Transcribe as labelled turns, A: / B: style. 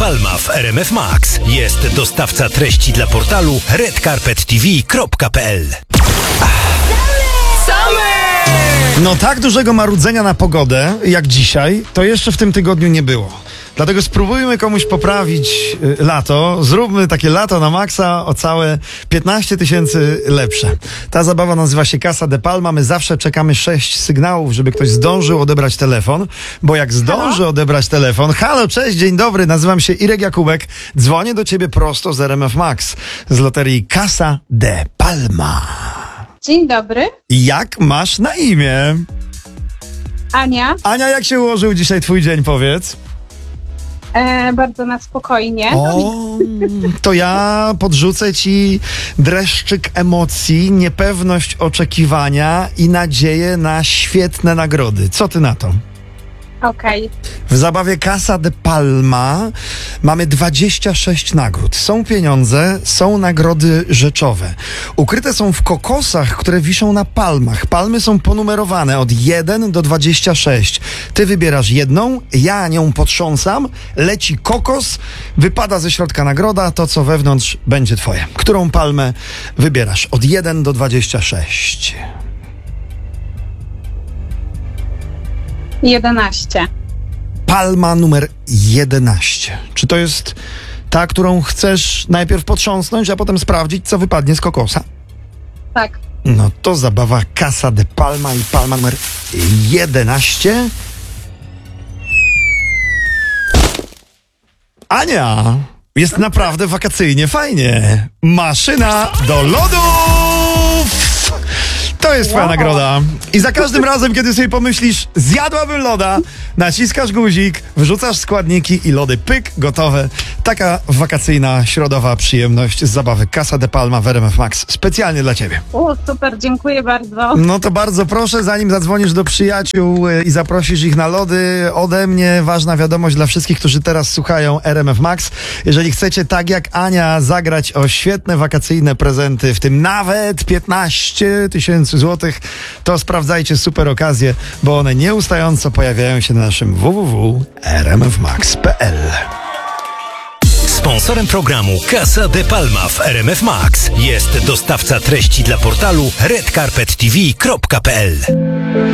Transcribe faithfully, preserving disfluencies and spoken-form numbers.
A: Palma w R M F Max. Jest dostawca treści dla portalu red carpet t v kropka p l.
B: No tak dużego marudzenia na pogodę jak dzisiaj, to jeszcze w tym tygodniu nie było. Dlatego spróbujmy komuś poprawić y, lato. Zróbmy takie lato na maksa o całe piętnaście tysięcy lepsze. Ta zabawa nazywa się Casa de Palma. My zawsze czekamy sześć sygnałów, żeby ktoś zdążył odebrać telefon. Bo jak zdąży halo? odebrać telefon... Halo, cześć, dzień dobry, nazywam się Irek Jakubek. Dzwonię do ciebie prosto z R M F Max. Z loterii Casa de Palma.
C: Dzień dobry.
B: Jak masz na imię?
C: Ania.
B: Ania, jak się ułożył dzisiaj twój dzień, powiedz?
C: E, bardzo na spokojnie.
B: O, to ja podrzucę ci dreszczyk emocji, niepewność oczekiwania i nadzieję na świetne nagrody. Co ty na to?
C: Okej.
B: W zabawie Casa de Palma mamy dwadzieścia sześć nagród. Są pieniądze, są nagrody rzeczowe. Ukryte są w kokosach, które wiszą na palmach. Palmy są ponumerowane od jeden do dwudziestu sześciu. Ty wybierasz jedną, ja nią potrząsam, leci kokos, wypada ze środka nagroda, to co wewnątrz będzie twoje. Którą palmę wybierasz? Od jeden do dwudziestu sześciu.
C: jedenaście.
B: Palma numer jedenaście. Czy to jest ta, którą chcesz najpierw potrząsnąć, a potem sprawdzić, co wypadnie z kokosa?
C: Tak.
B: No to zabawa Casa de Palma i palma numer jedenaście. Ania, jest naprawdę wakacyjnie fajnie. Maszyna do lodów! To jest twoja
C: Wow.
B: nagroda. I za każdym razem, kiedy sobie pomyślisz, zjadłabym loda, naciskasz guzik, wrzucasz składniki i lody pyk, gotowe. Taka wakacyjna, środowa przyjemność z zabawy Casa de Palma w R M F Max. Specjalnie dla ciebie.
C: O, super, dziękuję bardzo.
B: No to bardzo proszę, zanim zadzwonisz do przyjaciół i zaprosisz ich na lody, ode mnie ważna wiadomość dla wszystkich, którzy teraz słuchają R M F Max. Jeżeli chcecie tak jak Ania zagrać o świetne wakacyjne prezenty, w tym nawet piętnaście tysięcy złotych, to sprawdzajcie super okazje, bo one nieustająco pojawiają się na naszym w w w kropka r m f max kropka p l.
A: Sponsorem programu Casa de Palma w R M F Max jest dostawca treści dla portalu red carpet t v kropka p l.